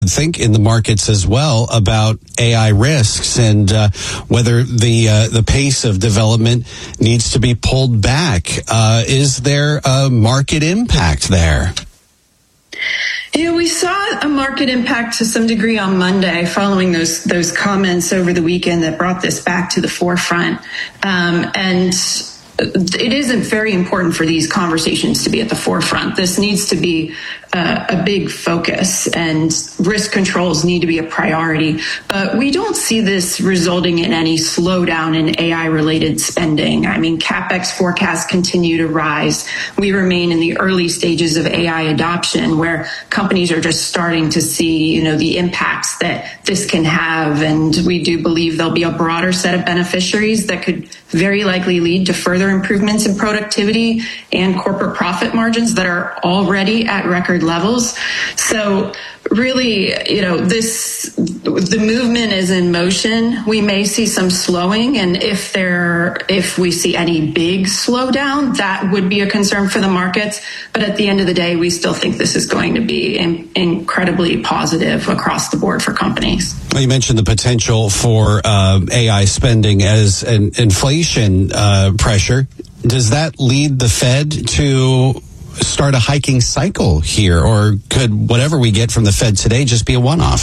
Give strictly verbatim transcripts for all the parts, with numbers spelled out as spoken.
think in the markets as well about A I risks and uh, whether the uh, the pace of development needs to be pulled back. Uh, is there a market impact there? Yeah, we saw a market impact to some degree on Monday following those those comments over the weekend that brought this back to the forefront. Um, and it isn't very important for these conversations to be at the forefront. This needs to be uh, a big focus, and risk controls need to be a priority. But we don't see this resulting in any slowdown in A I-related spending. I mean, CapEx forecasts continue to rise. We remain in the early stages of A I adoption, where companies are just starting to see, you know, the impacts that this can have. And we do believe there'll be a broader set of beneficiaries that could very likely lead to further improvements in productivity and corporate profit margins that are already at record levels. So really, you know, this, the movement is in motion. We may see some slowing, and if there, if we see any big slowdown, that would be a concern for the markets. But at the end of the day, we still think this is going to be in, incredibly positive across the board for companies. Well, you mentioned the potential for uh, A I spending as an inflation uh, pressure. Does that lead the Fed to start a hiking cycle here, or could whatever we get from the Fed today just be a one-off?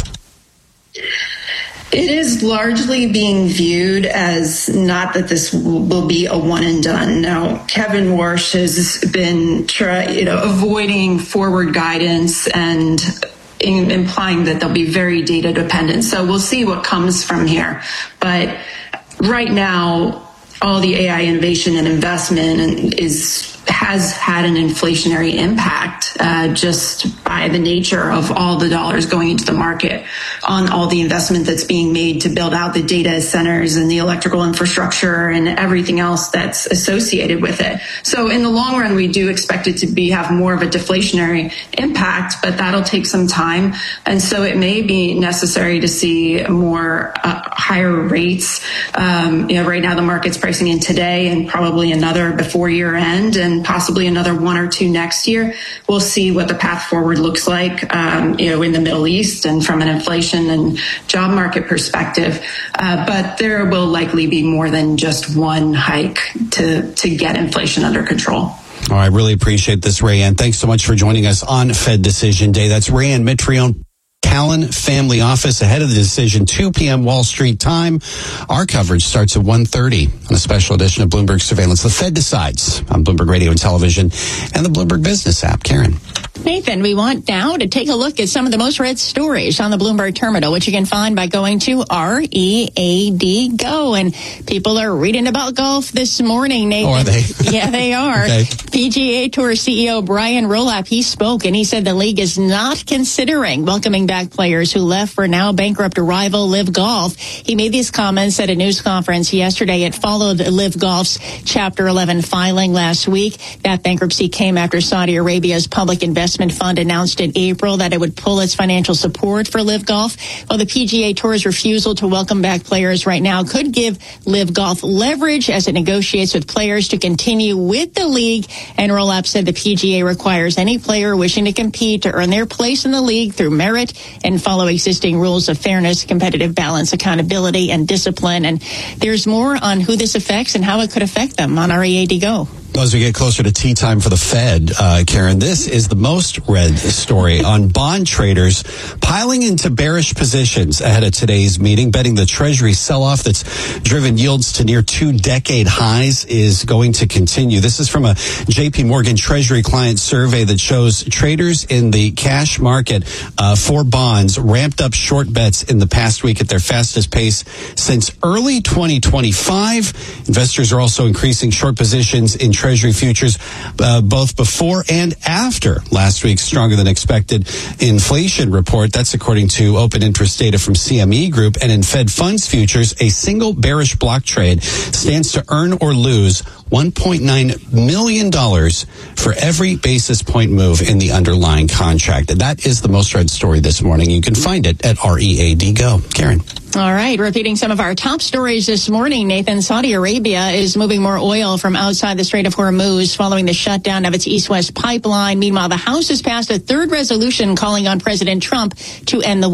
It is largely being viewed as not that this will be a one and done. Now, Kevin Warsh has been, try, you know, avoiding forward guidance and in, implying that they'll be very data dependent. So we'll see what comes from here. But right now, all the A I innovation and investment is has had an inflationary impact uh, just by the nature of all the dollars going into the market on all the investment that's being made to build out the data centers and the electrical infrastructure and everything else that's associated with it. So in the long run, we do expect it to be have more of a deflationary impact, but that'll take some time. And so it may be necessary to see more uh, higher rates. Um, you know, right now the market's pricing in today and probably another before year end, and possibly another one or two next year. We'll see what the path forward looks like, um, you know, in the Middle East and from an inflation and job market perspective. Uh, but there will likely be more than just one hike to, to get inflation under control. All right, really appreciate this, Rayanne. Thanks so much for joining us on Fed Decision Day. That's Rayanne Mitrione, Callan Family Office, ahead of the decision, two p.m. Wall Street time. Our coverage starts at one thirty on a special edition of Bloomberg Surveillance. The Fed Decides on Bloomberg Radio and Television and the Bloomberg Business app. Karen. Nathan, we want now to take a look at some of the most read stories on the Bloomberg Terminal, which you can find by going to R E A D Go. And people are reading about golf this morning, Nathan. Oh, are they? Yeah, they are. Okay. P G A Tour C E O Brian Rolapp, he spoke, and he said the league is not considering welcoming back players who left for now bankrupt rival Live Golf. He made these comments at a news conference yesterday. It followed Live Golf's Chapter eleven filing last week. That bankruptcy came after Saudi Arabia's public investment fund announced in April that it would pull its financial support for Live Golf. Well, the P G A Tour's refusal to welcome back players right now could give Live Golf leverage as it negotiates with players to continue with the league. And Rolapp said the P G A requires any player wishing to compete to earn their place in the league through merit and follow existing rules of fairness, competitive balance, accountability, and discipline. And there's more on who this affects and how it could affect them on R E A D Go. As we get closer to tea time for the Fed, uh, Karen, this is the most read story on bond traders piling into bearish positions ahead of today's meeting, betting the Treasury sell-off that's driven yields to near two-decade highs is going to continue. This is from a J P Morgan Treasury client survey that shows traders in the cash market uh, for bonds ramped up short bets in the past week at their fastest pace since early twenty twenty-five. Investors are also increasing short positions in Treasury futures, uh, both before and after last week's stronger than expected inflation report. That's according to open interest data from C M E Group. And in Fed funds futures, a single bearish block trade stands to earn or lose one point nine million dollars for every basis point move in the underlying contract. And that is the most read story this morning. You can find it at R E A D Go. Karen. All right, repeating some of our top stories this morning, Nathan. Saudi Arabia is moving more oil from outside the Strait of Hormuz following the shutdown of its east-west pipeline. Meanwhile, the House has passed a third resolution calling on President Trump to end the